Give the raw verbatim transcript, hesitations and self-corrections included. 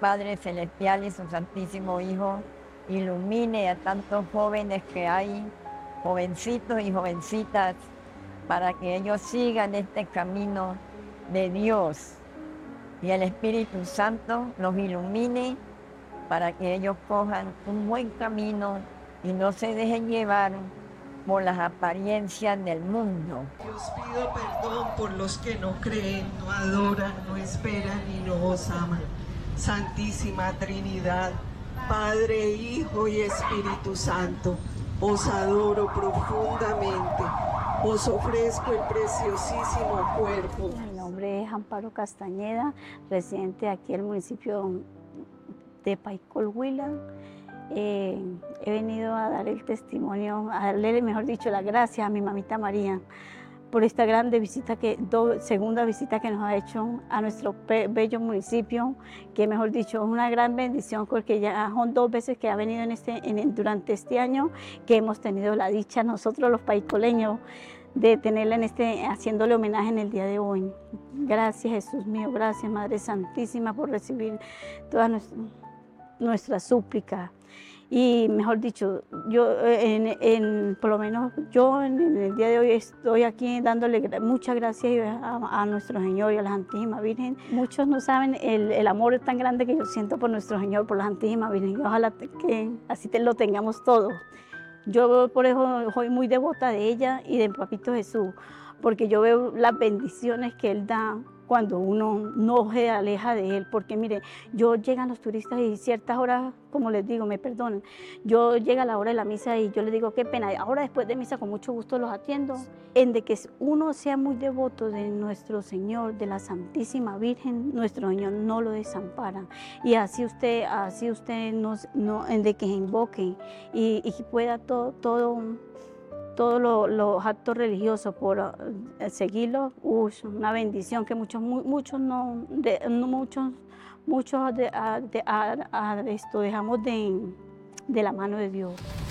Padre Celestial y su Santísimo Hijo ilumine a tantos jóvenes que hay, jovencitos y jovencitas, para que ellos sigan este camino de Dios y el Espíritu Santo los ilumine para que ellos cojan un buen camino y no se dejen llevar por las apariencias del mundo. Dios, pido perdón por los que no creen, no adoran, no esperan y no os aman. Santísima Trinidad, Padre, Hijo y Espíritu Santo, os adoro profundamente, os ofrezco el preciosísimo cuerpo. Mi nombre es Amparo Castañeda, residente aquí en el municipio de Paicol, Huila. Eh, he venido a dar el testimonio, a darle, mejor dicho, las gracias a mi mamita María por esta grande visita, que do, segunda visita que nos ha hecho a nuestro bello municipio, que mejor dicho es una gran bendición, porque ya son dos veces que ha venido en este, en, durante este año, que hemos tenido la dicha nosotros los paicoleños de tenerla en este, haciéndole homenaje en el día de hoy. Gracias, Jesús mío, gracias Madre Santísima por recibir todas nuestras, nuestras súplicas. Y mejor dicho, yo en, en, por lo menos yo en, en el día de hoy estoy aquí dándole muchas gracias a, a nuestro Señor y a la Santísima Virgen. Muchos no saben el, el amor tan grande que yo siento por nuestro Señor, por la Santísima Virgen. Ojalá que así te, lo tengamos todos. Yo por eso soy muy devota de ella y de Papito Jesús, porque yo veo las bendiciones que Él da cuando uno no se aleja de Él. Porque mire, yo llegan los turistas y ciertas horas, como les digo, me perdonen, yo llega a la hora de la misa y yo les digo, qué pena, ahora después de misa con mucho gusto los atiendo. En de que uno sea muy devoto de nuestro Señor, de la Santísima Virgen, nuestro Señor no lo desampara. Y así usted, así usted nos, no, en de que se invoque y, y pueda todo, todo todos los, los actos religiosos por uh, seguirlos, uh, una bendición que muchos, mu, muchos no, de, no muchos, muchos de, a, de, a, a esto dejamos de, de la mano de Dios.